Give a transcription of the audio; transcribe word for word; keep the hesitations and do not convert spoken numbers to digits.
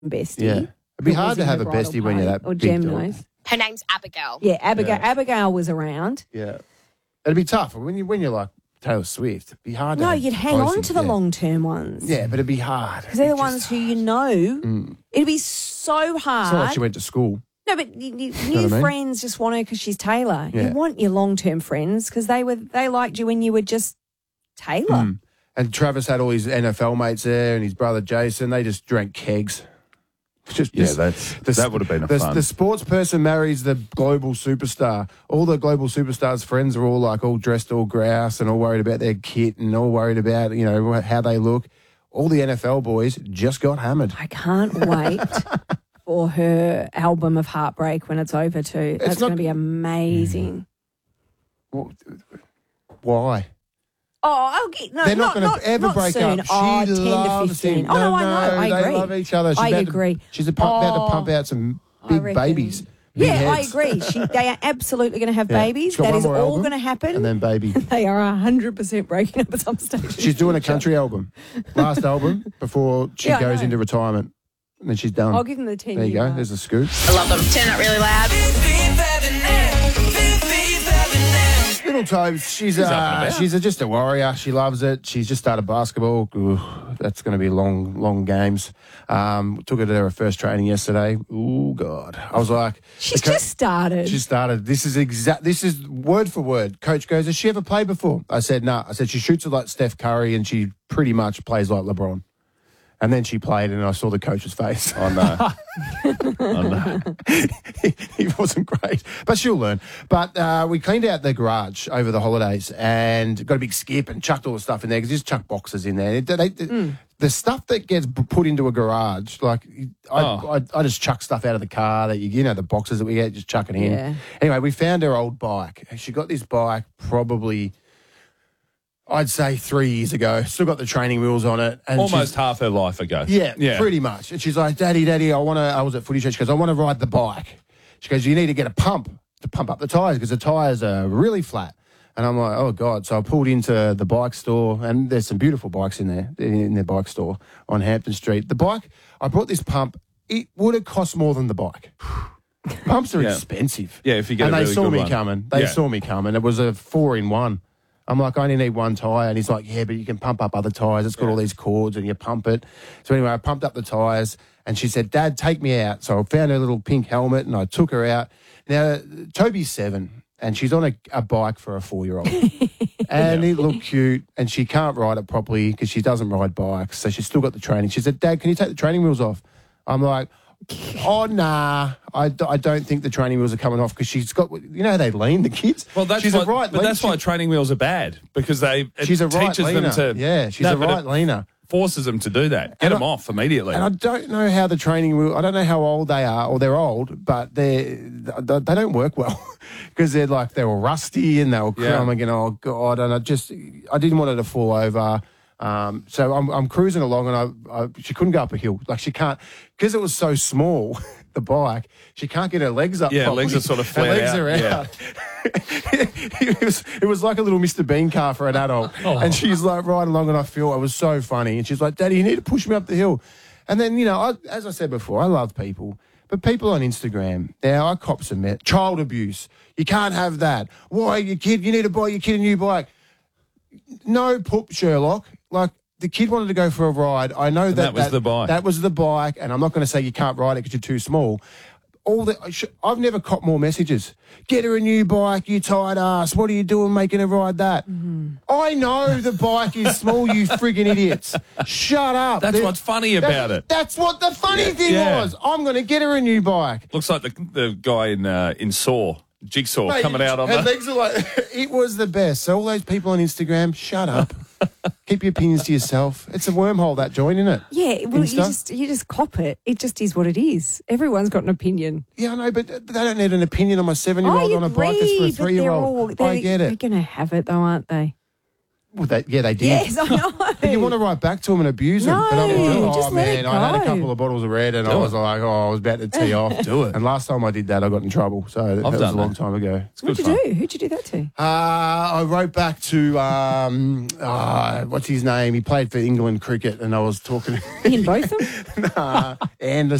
bestie. Yeah. It'd be who hard was to in have the a bridal bestie when you're party, that or big Jem dog. knows. Her name's Abigail. Yeah, Abigail. Yeah. Abigail was around. Yeah. It'd be tough. When, you, when you're like Taylor Swift, it'd be hard to No, have you'd hang on closies, to the yeah. long-term ones. Yeah, but it'd be hard. Because they're the It'd ones just- who you know. It'd be so hard. It's not like she went to school. No, but you, you, what new I mean? friends just want her because she's Taylor. Yeah. You want your long-term friends because they were they liked you when you were just Taylor. Mm. And Travis had all his N F L mates there and his brother Jason. They just drank kegs. Just, Yeah, just- that's the- that would have been a the, fun. the sports person marries the global superstar. All the global superstars' friends are all like all dressed all grouse and all worried about their kit and all worried about, you know, how they look. All the N F L boys just got hammered. I can't wait for her album of heartbreak when it's over too. That's not- going to be amazing. Why? Oh, I'll get no. They're not, going not to ever not break soon. up. Oh, She ten to loves fifteen. him. Oh no, I know. I they agree. love each other. She's I about agree. To, she's about, about Oh, to pump out some I big reckon. babies. Big Yeah, I heads. agree. She, they are absolutely going to have Yeah. babies. She's got That one is more all album, going to happen. And then baby. They are one hundred percent breaking up at some stage. She's doing a country album. Last album before she Yeah, I goes know. into retirement. And then she's done. I'll give them the ten There you year go. mark. There's a scoop. I love them. Turn it really loud. Little Tobes, she's, up and uh, about. she's a, just a warrior. She loves it. She's just started basketball. Ooh, that's going to be long, long games. Um, took her to her first training yesterday. Ooh, God. I was like... She's the co- just started. She started. This is exact. This is word for word. Coach goes, has she ever played before? I said, no. Nah. I said, she shoots it like Steph Curry and she pretty much plays like LeBron. And then she played and I saw the coach's face. Oh, no. oh, no. he, he wasn't great, but she'll learn. But uh, we cleaned out the garage over the holidays and got a big skip and chucked all the stuff in there because just chuck boxes in there. They, they, Mm. The stuff that gets p- put into a garage, like I, Oh. I, I just chuck stuff out of the car that you, you know, the boxes that we get, just chuck it in. Yeah. Anyway, we found her old bike. She got this bike probably, I'd say three years ago. Still got the training wheels on it. And she's- Almost half her life ago. yeah, yeah. pretty much. And she's like, Daddy, Daddy, I want to, I was at footy church. She goes, I want to ride the bike. She goes, you need to get a pump to pump up the tyres because the tyres are really flat. And I'm like, oh, God. So I pulled into the bike store and there's some beautiful bikes in there, in their bike store on Hampton Street. The bike, I brought this pump. It would have cost more than the bike. Pumps are Yeah. expensive. Yeah, if you get And a they really saw good me one. coming. They Yeah. saw me coming. It was a four in one. I'm like, I only need one tyre. And he's like, yeah, but you can pump up other tyres. It's got all these cords and you pump it. So anyway, I pumped up the tyres and she said, Dad, take me out. So I found her little pink helmet and I took her out. Now, Toby's seven and she's on a, a bike for a four-year-old. And it looked cute and she can't ride it properly because she doesn't ride bikes. So she's still got the training. She said, Dad, can you take the training wheels off? I'm like, oh, nah, I, d- I don't think the training wheels are coming off because she's got, you know how they lean, the kids? Well, that's she's why, a right but lean- that's why training wheels are bad because they it She's a right teaches leaner. them to yeah, she's No, a but right it leaner. forces them to do that. Get And them I- off immediately. And I don't know how the training wheel, I don't know how old they are, or they're old, but they they they don't work well because they're like, they were rusty and they were Yeah. crumbling and oh God, and I just, I didn't want her to fall over. Um, so I'm, I'm cruising along and I, I, she couldn't go up a hill. Like she can't, because it was so small, the bike, she can't get her legs up. Yeah, properly. legs are sort of Her flat legs out, are yeah. out. it, was, it was like a little Mister Bean car for an adult. Oh. And she's like riding along and I feel it was so funny. And she's like, Daddy, you need to push me up the hill. And then, you know, I, as I said before, I love people. But people on Instagram, now I cop some met child abuse. You can't have that. Why, your kid, you need to buy your kid a new bike. No poop, Sherlock. Like, the kid wanted to go for a ride. I know that that was the bike. That was the bike, and I'm not going to say you can't ride it because you're too small. All the I've never copped more messages. Get her a new bike, you tired ass. What are you doing making her ride that? Mm-hmm. I know the bike is small, you friggin' idiots. Shut up. That's They're- what's funny about that- it. That's what the funny Yeah. thing Yeah. was. I'm going to get her a new bike. Looks like the the guy in uh, in Saw, Jigsaw, Mate, coming out on her the. legs are like, it was the best. So all those people on Instagram, shut up. Keep your opinions to yourself. It's a wormhole, that joint, isn't it? Yeah, well, you Insta? just you just cop it. It just is what it is. Everyone's got an opinion. Yeah, I know, but they don't need an opinion on my seven-year-old I on a bike that's for a agree, but they're three-year-old. all- I they're- get They're it. going to have it, though, aren't they? Well, they, yeah, they did. Yes, I know. But you want to write back to them and abuse them. No, but I'm like, oh, just let man, it I had a go. couple of bottles of red and I Do was it. like, oh, I was about to tee off. Do it. And last time I did that, I got in trouble. So that was done a long that. time ago. It's good What'd fun. you do? Who'd you do that to? Uh, I wrote back to, um, uh, what's his name? He played for England cricket and I was talking In both of them? uh, Anderson.